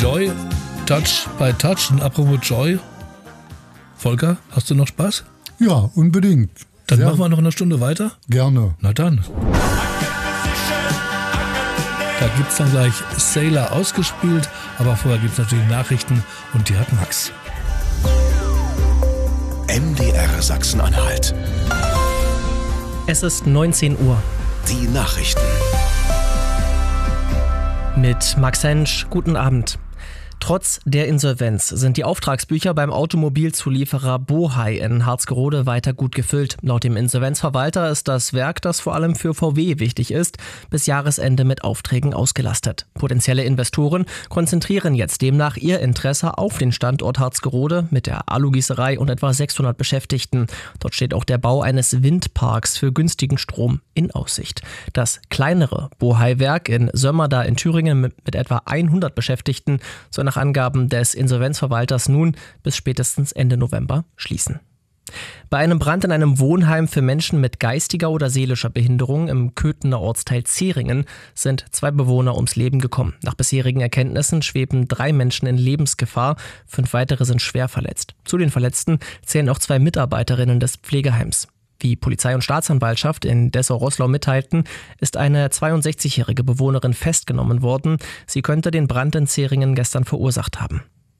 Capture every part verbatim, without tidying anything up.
Joy, Touch by Touch. Und apropos Joy, Volker, hast du noch Spaß? Ja, unbedingt. Dann Sehr machen wir noch eine Stunde weiter? Gerne. Na dann. Da gibt es dann gleich Sailor ausgespielt, aber vorher gibt es natürlich Nachrichten und die hat Max. M D R Sachsen-Anhalt. Es ist neunzehn Uhr. Die Nachrichten. Mit Max Hensch, guten Abend. Trotz der Insolvenz sind die Auftragsbücher beim Automobilzulieferer Bohai in Harzgerode weiter gut gefüllt. Laut dem Insolvenzverwalter ist das Werk, das vor allem für V W wichtig ist, bis Jahresende mit Aufträgen ausgelastet. Potenzielle Investoren konzentrieren jetzt demnach ihr Interesse auf den Standort Harzgerode mit der Alugießerei und etwa sechshundert Beschäftigten. Dort steht auch der Bau eines Windparks für günstigen Strom in Aussicht. Das kleinere Bohai-Werk in Sömmerda in Thüringen mit, mit etwa hundert Beschäftigten soll nach Angaben des Insolvenzverwalters nun bis spätestens Ende November schließen. Bei einem Brand in einem Wohnheim für Menschen mit geistiger oder seelischer Behinderung im Köthener Ortsteil Zeringen sind zwei Bewohner ums Leben gekommen. Nach bisherigen Erkenntnissen schweben drei Menschen in Lebensgefahr, fünf weitere sind schwer verletzt. Zu den Verletzten zählen auch zwei Mitarbeiterinnen des Pflegeheims. Wie Polizei und Staatsanwaltschaft in Dessau-Roßlau mitteilten, ist eine zweiundsechzigjährige Bewohnerin festgenommen worden. Sie könnte den Brand in Zeringen gestern verursacht haben.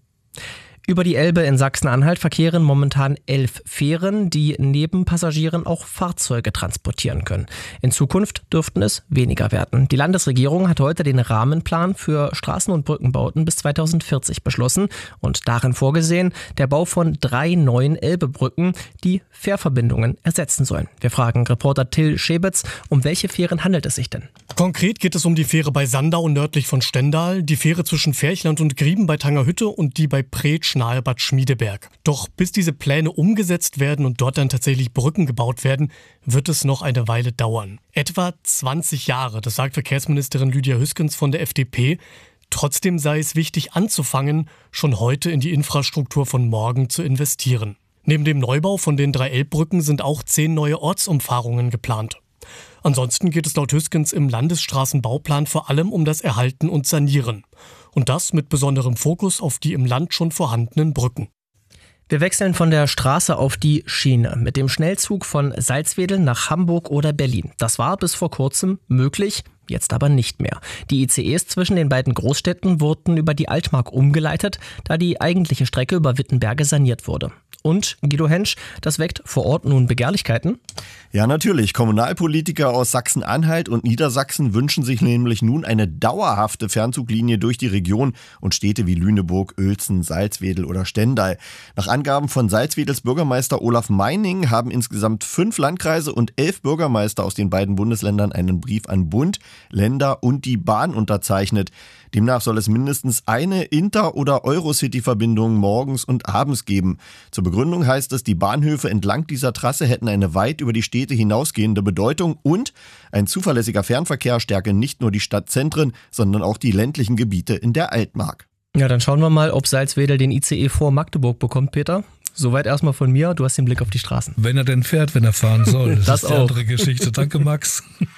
Über die Elbe in Sachsen-Anhalt verkehren momentan elf Fähren, die neben Passagieren auch Fahrzeuge transportieren können. In Zukunft dürften es weniger werden. Die Landesregierung hat heute den Rahmenplan für Straßen- und Brückenbauten bis zweitausendvierzig beschlossen und darin vorgesehen, der Bau von drei neuen Elbebrücken, die Fährverbindungen ersetzen sollen. Wir fragen Reporter Till Schäbitz, um welche Fähren handelt es sich denn? Konkret geht es um die Fähre bei Sandau nördlich von Stendal, die Fähre zwischen Ferchland und Grieben bei Tangerhütte und die bei Pretsch nahe Bad Schmiedeberg. Doch bis diese Pläne umgesetzt werden und dort dann tatsächlich Brücken gebaut werden, wird es noch eine Weile dauern. Etwa zwanzig Jahre, das sagt Verkehrsministerin Lydia Hüskens von der F D P. Trotzdem sei es wichtig anzufangen, schon heute in die Infrastruktur von morgen zu investieren. Neben dem Neubau von den drei Elbbrücken sind auch zehn neue Ortsumfahrungen geplant. Ansonsten geht es laut Hüskens im Landesstraßenbauplan vor allem um das Erhalten und Sanieren. Und das mit besonderem Fokus auf die im Land schon vorhandenen Brücken. Wir wechseln von der Straße auf die Schiene mit dem Schnellzug von Salzwedel nach Hamburg oder Berlin. Das war bis vor kurzem möglich, jetzt aber nicht mehr. Die I C Es zwischen den beiden Großstädten wurden über die Altmark umgeleitet, da die eigentliche Strecke über Wittenberge saniert wurde. Und, Guido Hensch, das weckt vor Ort nun Begehrlichkeiten? Ja, natürlich. Kommunalpolitiker aus Sachsen-Anhalt und Niedersachsen wünschen sich nämlich nun eine dauerhafte Fernzuglinie durch die Region und Städte wie Lüneburg, Uelzen, Salzwedel oder Stendal. Nach Angaben von Salzwedels Bürgermeister Olaf Meining haben insgesamt fünf Landkreise und elf Bürgermeister aus den beiden Bundesländern einen Brief an Bund, Länder und die Bahn unterzeichnet. Demnach soll es mindestens eine Inter- oder Eurocity-Verbindung morgens und abends geben. Zur Begründung heißt es, die Bahnhöfe entlang dieser Trasse hätten eine weit über die Städte hinausgehende Bedeutung und ein zuverlässiger Fernverkehr stärke nicht nur die Stadtzentren, sondern auch die ländlichen Gebiete in der Altmark. Ja, dann schauen wir mal, ob Salzwedel den I C E vor Magdeburg bekommt, Peter. Soweit erstmal von mir, du hast den Blick auf die Straßen. Wenn er denn fährt, wenn er fahren soll. Das, das ist die auch. andere Geschichte. Danke, Max.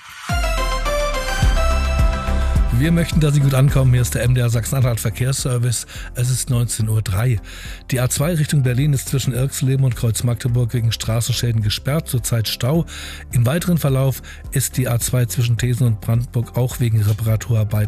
Wir möchten, dass Sie gut ankommen. Hier ist der M D R Sachsen-Anhalt Verkehrsservice. Es ist neunzehn Uhr drei. Die A zwei Richtung Berlin ist zwischen Irxleben und Kreuz Magdeburg wegen Straßenschäden gesperrt, zurzeit Stau. Im weiteren Verlauf ist die A zwei zwischen Thesen und Brandenburg auch wegen Reparaturarbeiten